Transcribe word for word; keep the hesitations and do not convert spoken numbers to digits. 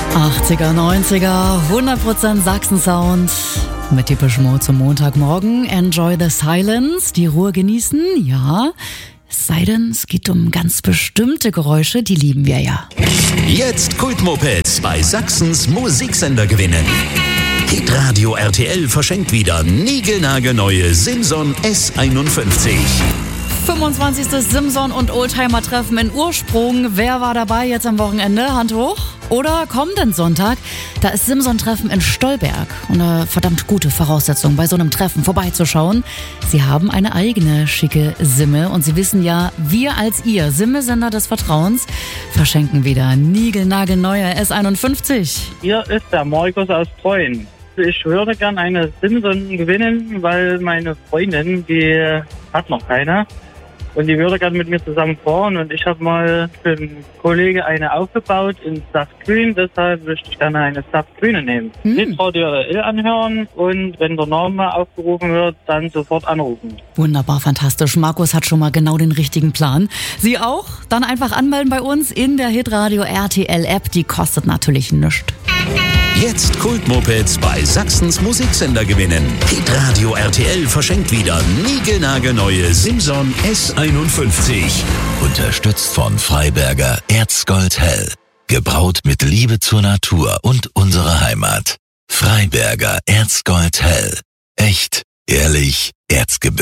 achtziger, neunziger, hundert Prozent Sachsen-Sound. Mit Depeche Mode zum Montagmorgen. Enjoy the silence, die Ruhe genießen, ja. Es sei denn, es geht um ganz bestimmte Geräusche, die lieben wir ja. Jetzt Kultmopeds bei Sachsens Musiksender gewinnen. Hitradio R T L verschenkt wieder niegelnagelneue Simson S einundfünfzig. fünfundzwanzigstes Simson- und Oldtimer-Treffen in Ursprung. Wer war dabei jetzt am Wochenende? Hand hoch. Oder kommenden Sonntag, da ist Simson-Treffen in Stolberg. Und eine verdammt gute Voraussetzung, bei so einem Treffen vorbeizuschauen. Sie haben eine eigene schicke Simme und Sie wissen ja, wir als Ihr Simme-Sender des Vertrauens verschenken wieder niegelnagelneue S einundfünfzig. Hier ist der Markus aus Treuen. Ich würde gerne eine Simson gewinnen, weil meine Freundin, die hat noch keine. Und die würde gerne mit mir zusammen fahren. Und ich habe mal für einen Kollegen eine aufgebaut in Saftgrün. Deshalb möchte ich gerne eine Saftgrüne nehmen. Hm. Hitradio R T L anhören und wenn der Name aufgerufen wird, dann sofort anrufen. Wunderbar, fantastisch. Markus hat schon mal genau den richtigen Plan. Sie auch? Dann einfach anmelden bei uns in der Hitradio R T L App. Die kostet natürlich nichts. Jetzt Kultmopeds bei Sachsens Musiksender gewinnen. Hitradio R T L verschenkt wieder niegelnagelneue Simson S einundfünfzig. Unterstützt von Freiberger Erzgold Hell. Gebraut mit Liebe zur Natur und unserer Heimat. Freiberger Erzgold Hell. Echt, ehrlich, Erzgebirge.